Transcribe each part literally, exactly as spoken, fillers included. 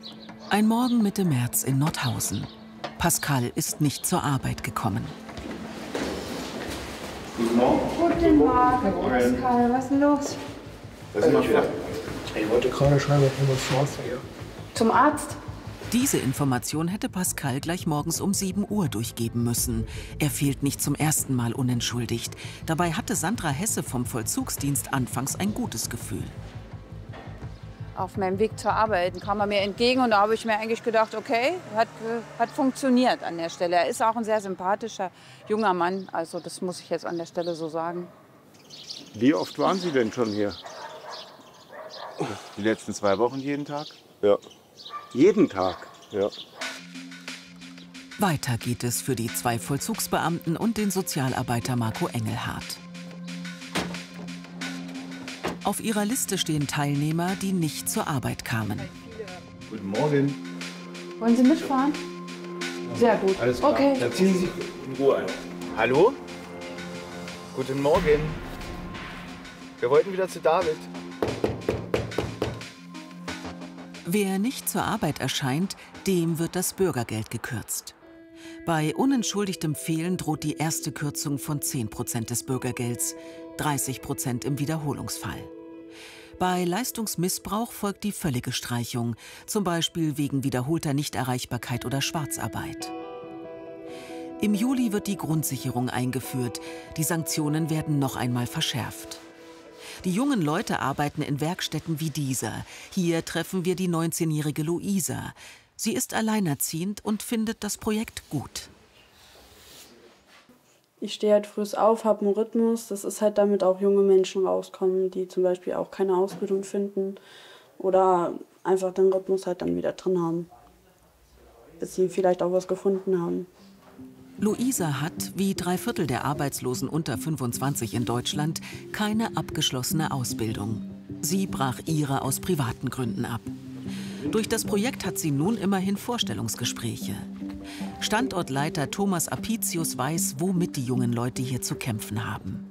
Ein Morgen Mitte März in Nordhausen. Pascal ist nicht zur Arbeit gekommen. Guten Morgen. Guten Morgen, Pascal. Was ist denn los? Was ist wieder? Ich wollte gerade schreiben, ich muss zum Arzt hier. Zum Arzt? Diese Information hätte Pascal gleich morgens um sieben Uhr durchgeben müssen. Er fehlt nicht zum ersten Mal unentschuldigt. Dabei hatte Sandra Hesse vom Vollzugsdienst anfangs ein gutes Gefühl. Auf meinem Weg zur Arbeit kam er mir entgegen und da habe ich mir eigentlich gedacht, okay, hat, hat funktioniert an der Stelle. Er ist auch ein sehr sympathischer junger Mann, also das muss ich jetzt an der Stelle so sagen. Wie oft waren Sie denn schon hier? Die letzten zwei Wochen jeden Tag? Ja. Jeden Tag? Ja. Weiter geht es für die zwei Vollzugsbeamten und den Sozialarbeiter Marco Engelhardt. Auf ihrer Liste stehen Teilnehmer, die nicht zur Arbeit kamen. Guten Morgen. Wollen Sie mitfahren? Sehr gut. Alles klar. Okay. Dann ziehen Sie sich in Ruhe ein. Hallo? Guten Morgen. Wir wollten wieder zu David. Wer nicht zur Arbeit erscheint, dem wird das Bürgergeld gekürzt. Bei unentschuldigtem Fehlen droht die erste Kürzung von zehn Prozent des Bürgergelds, dreißig Prozent im Wiederholungsfall. Bei Leistungsmissbrauch folgt die völlige Streichung, zum Beispiel wegen wiederholter Nichterreichbarkeit oder Schwarzarbeit. Im Juli wird die Grundsicherung eingeführt. Die Sanktionen werden noch einmal verschärft. Die jungen Leute arbeiten in Werkstätten wie dieser. Hier treffen wir die neunzehnjährige Luisa. Sie ist alleinerziehend und findet das Projekt gut. Ich stehe halt früh auf, habe einen Rhythmus. Das ist halt, damit auch junge Menschen rauskommen, die zum Beispiel auch keine Ausbildung finden oder einfach den Rhythmus halt dann wieder drin haben, bis sie vielleicht auch was gefunden haben. Luisa hat, wie drei Viertel der Arbeitslosen unter fünfundzwanzig in Deutschland, keine abgeschlossene Ausbildung. Sie brach ihre aus privaten Gründen ab. Durch das Projekt hat sie nun immerhin Vorstellungsgespräche. Standortleiter Thomas Apicius weiß, womit die jungen Leute hier zu kämpfen haben.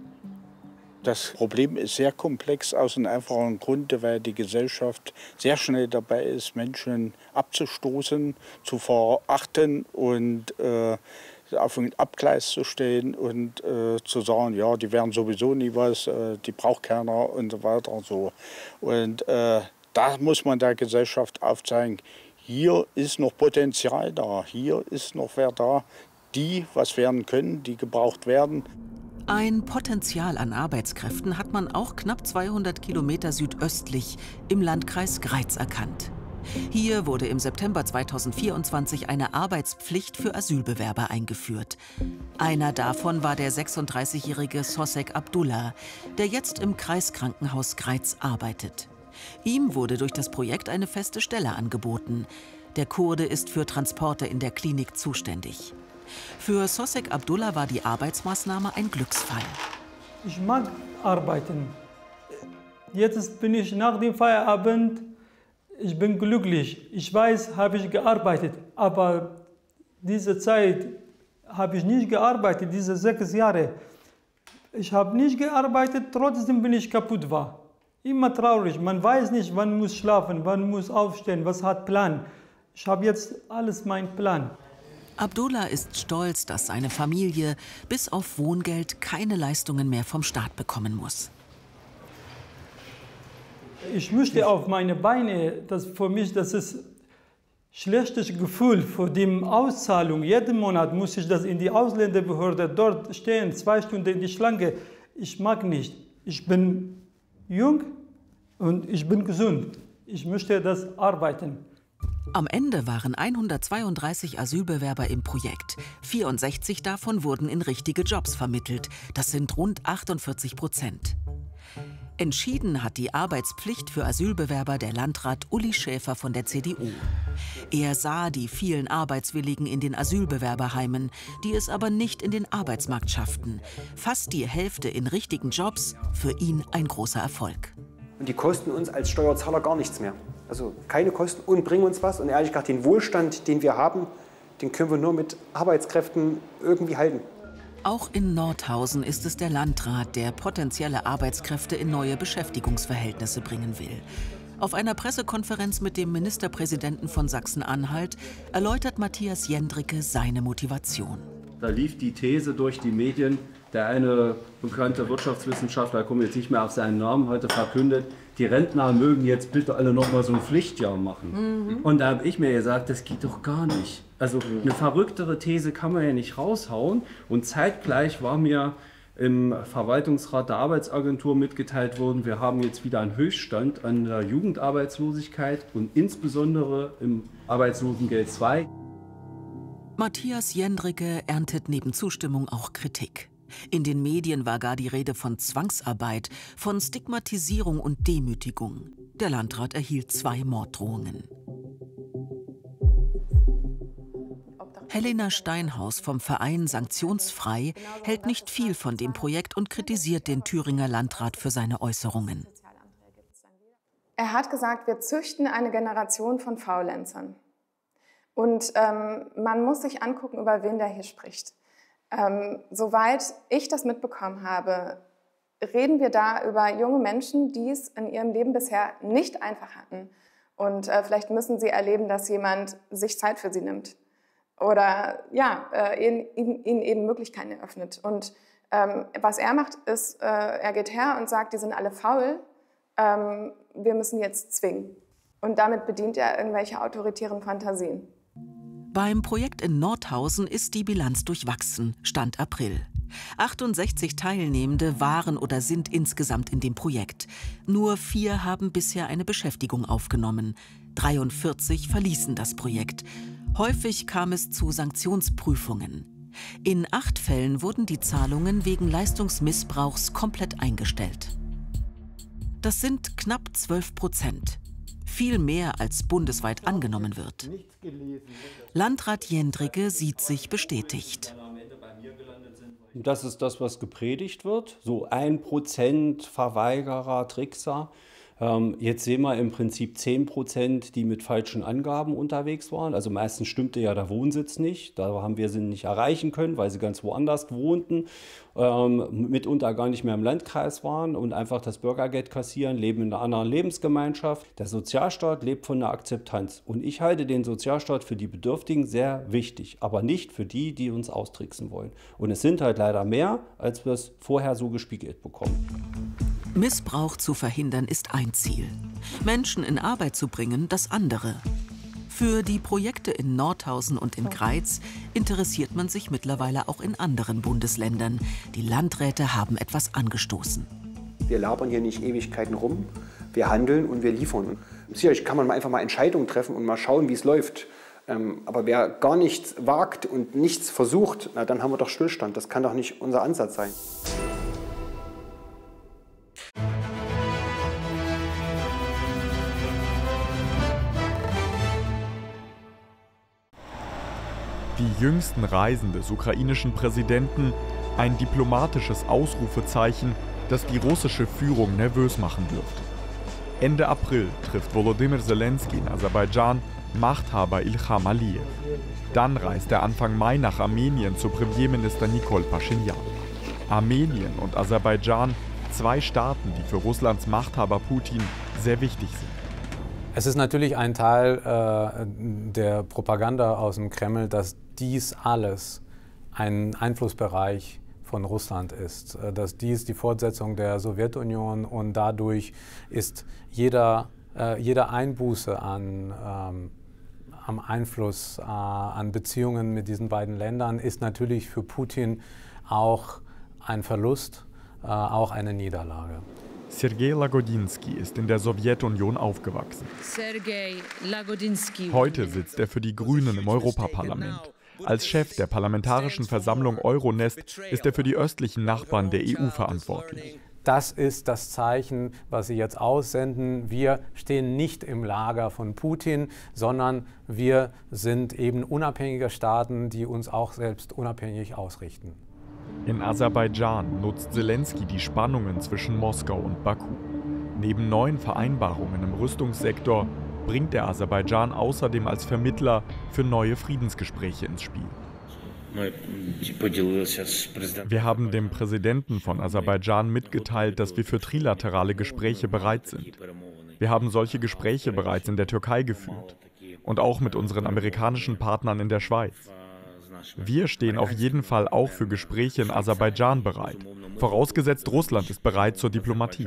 Das Problem ist sehr komplex aus einem einfachen Grund, weil die Gesellschaft sehr schnell dabei ist, Menschen abzustoßen, zu verachten und äh, auf ein Abgleis zu stellen und äh, zu sagen, ja, die werden sowieso nie was, äh, die braucht keiner und so weiter und so. Und äh, da muss man der Gesellschaft aufzeigen, hier ist noch Potenzial da, hier ist noch wer da, die was werden können, die gebraucht werden. Ein Potenzial an Arbeitskräften hat man auch knapp zweihundert Kilometer südöstlich im Landkreis Greiz erkannt. Hier wurde im September zweitausendvierundzwanzig eine Arbeitspflicht für Asylbewerber eingeführt. Einer davon war der sechsunddreißigjährige Sosek Abdullah, der jetzt im Kreiskrankenhaus Greiz arbeitet. Ihm wurde durch das Projekt eine feste Stelle angeboten. Der Kurde ist für Transporte in der Klinik zuständig. Für Sosek Abdullah war die Arbeitsmaßnahme ein Glücksfall. Ich mag arbeiten. Jetzt bin ich nach dem Feierabend, ich bin glücklich. Ich weiß, habe ich gearbeitet, aber diese Zeit habe ich nicht gearbeitet, diese sechs Jahre. Ich habe nicht gearbeitet, trotzdem bin ich kaputt war. Immer traurig, man weiß nicht, wann muss schlafen, wann muss aufstehen, was hat Plan. Ich habe jetzt alles mein Plan. Abdullah ist stolz, dass seine Familie bis auf Wohngeld keine Leistungen mehr vom Staat bekommen muss. Ich möchte auf meine Beine, das für mich, das ist ein schlechtes Gefühl vor der Auszahlung. Jeden Monat muss ich das in die Ausländerbehörde dort stehen, zwei Stunden in die Schlange. Ich mag nicht. Ich bin jung und ich bin gesund. Ich möchte das arbeiten. Am Ende waren hundertzweiunddreißig Asylbewerber im Projekt. vierundsechzig davon wurden in richtige Jobs vermittelt. Das sind rund achtundvierzig Prozent. Entschieden hat die Arbeitspflicht für Asylbewerber der Landrat Uli Schäfer von der C D U. Er sah die vielen Arbeitswilligen in den Asylbewerberheimen, die es aber nicht in den Arbeitsmarkt schafften. Fast die Hälfte in richtigen Jobs, für ihn ein großer Erfolg. Und die kosten uns als Steuerzahler gar nichts mehr. Also keine Kosten und bringen uns was. Und ehrlich gesagt, den Wohlstand, den wir haben, den können wir nur mit Arbeitskräften irgendwie halten. Auch in Nordhausen ist es der Landrat, der potenzielle Arbeitskräfte in neue Beschäftigungsverhältnisse bringen will. Auf einer Pressekonferenz mit dem Ministerpräsidenten von Sachsen-Anhalt erläutert Matthias Jendricke seine Motivation. Da lief die These durch die Medien, der eine bekannte Wirtschaftswissenschaftler, ich komme jetzt nicht mehr auf seinen Namen, heute verkündet, die Rentner mögen jetzt bitte alle noch mal so ein Pflichtjahr machen. Mhm. Und da habe ich mir gesagt, das geht doch gar nicht. Also eine verrücktere These kann man ja nicht raushauen. Und zeitgleich war mir im Verwaltungsrat der Arbeitsagentur mitgeteilt worden, wir haben jetzt wieder einen Höchststand an der Jugendarbeitslosigkeit und insbesondere im Arbeitslosengeld zwei. Matthias Jendricke erntet neben Zustimmung auch Kritik. In den Medien war gar die Rede von Zwangsarbeit, von Stigmatisierung und Demütigung. Der Landrat erhielt zwei Morddrohungen. Helena Steinhaus vom Verein Sanktionsfrei hält nicht viel von dem Projekt und kritisiert den Thüringer Landrat für seine Äußerungen. Er hat gesagt, wir züchten eine Generation von Faulenzern. Und ähm, man muss sich angucken, über wen der hier spricht. Ähm, soweit ich das mitbekommen habe, reden wir da über junge Menschen, die es in ihrem Leben bisher nicht einfach hatten. Und äh, vielleicht müssen sie erleben, dass jemand sich Zeit für sie nimmt. Oder ja, äh, ihnen, ihnen eben Möglichkeiten eröffnet. Und ähm, was er macht, ist, äh, er geht her und sagt, die sind alle faul, ähm, wir müssen jetzt zwingen. Und damit bedient er irgendwelche autoritären Fantasien. Beim Projekt in Nordhausen ist die Bilanz durchwachsen, Stand April. achtundsechzig Teilnehmende waren oder sind insgesamt in dem Projekt. Nur vier haben bisher eine Beschäftigung aufgenommen. dreiundvierzig verließen das Projekt. Häufig kam es zu Sanktionsprüfungen. In acht Fällen wurden die Zahlungen wegen Leistungsmissbrauchs komplett eingestellt. Das sind knapp zwölf Prozent. Viel mehr als bundesweit angenommen wird. Landrat Jendricke sieht sich bestätigt. Das ist das, was gepredigt wird. So ein Prozent Verweigerer, Trickser. Ähm, jetzt sehen wir im Prinzip zehn Prozent, die mit falschen Angaben unterwegs waren. Also meistens stimmte ja der Wohnsitz nicht. Da haben wir sie nicht erreichen können, weil sie ganz woanders wohnten, ähm, mitunter gar nicht mehr im Landkreis waren und einfach das Bürgergeld kassieren, leben in einer anderen Lebensgemeinschaft. Der Sozialstaat lebt von der Akzeptanz. Und ich halte den Sozialstaat für die Bedürftigen sehr wichtig, aber nicht für die, die uns austricksen wollen. Und es sind halt leider mehr, als wir es vorher so gespiegelt bekommen. Missbrauch zu verhindern ist ein Ziel. Menschen in Arbeit zu bringen, das andere. Für die Projekte in Nordhausen und in Greiz interessiert man sich mittlerweile auch in anderen Bundesländern. Die Landräte haben etwas angestoßen. Wir labern hier nicht Ewigkeiten rum, wir handeln und wir liefern. Sicherlich kann man einfach mal Entscheidungen treffen und mal schauen, wie es läuft. Aber wer gar nichts wagt und nichts versucht, na, dann haben wir doch Stillstand. Das kann doch nicht unser Ansatz sein. Die jüngsten Reisen des ukrainischen Präsidenten, ein diplomatisches Ausrufezeichen, das die russische Führung nervös machen dürfte. Ende April trifft Volodymyr Zelensky in Aserbaidschan Machthaber Ilham Aliyev. Dann reist er Anfang Mai nach Armenien zu Premierminister Nikol Paschinjan. Armenien und Aserbaidschan, zwei Staaten, die für Russlands Machthaber Putin sehr wichtig sind. Es ist natürlich ein Teil äh, der Propaganda aus dem Kreml, dass dies alles ein Einflussbereich von Russland ist, dass dies die Fortsetzung der Sowjetunion und dadurch ist jeder, äh, jeder Einbuße an, ähm, am Einfluss, äh, an Beziehungen mit diesen beiden Ländern ist natürlich für Putin auch ein Verlust, äh, auch eine Niederlage. Sergei Lagodinsky ist in der Sowjetunion aufgewachsen. Heute sitzt er für die Grünen im Europaparlament. Als Chef der Parlamentarischen Versammlung Euronest ist er für die östlichen Nachbarn der E U verantwortlich. Das ist das Zeichen, was Sie jetzt aussenden. Wir stehen nicht im Lager von Putin, sondern wir sind eben unabhängige Staaten, die uns auch selbst unabhängig ausrichten. In Aserbaidschan nutzt Zelensky die Spannungen zwischen Moskau und Baku. Neben neuen Vereinbarungen im Rüstungssektor bringt er Aserbaidschan außerdem als Vermittler für neue Friedensgespräche ins Spiel. Wir haben dem Präsidenten von Aserbaidschan mitgeteilt, dass wir für trilaterale Gespräche bereit sind. Wir haben solche Gespräche bereits in der Türkei geführt und auch mit unseren amerikanischen Partnern in der Schweiz. Wir stehen auf jeden Fall auch für Gespräche in Aserbaidschan bereit, vorausgesetzt Russland ist bereit zur Diplomatie.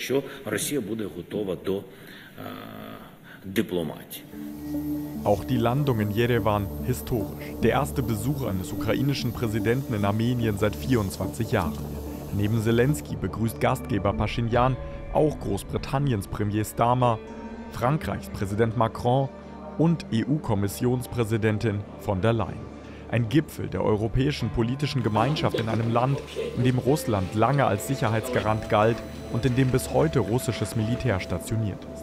Auch die Landung in Jerewan historisch. Der erste Besuch eines ukrainischen Präsidenten in Armenien seit vierundzwanzig Jahren. Neben Zelensky begrüßt Gastgeber Paschinjan auch Großbritanniens Premier Starmer, Frankreichs Präsident Macron und E U-Kommissionspräsidentin von der Leyen. Ein Gipfel der europäischen politischen Gemeinschaft in einem Land, in dem Russland lange als Sicherheitsgarant galt und in dem bis heute russisches Militär stationiert ist.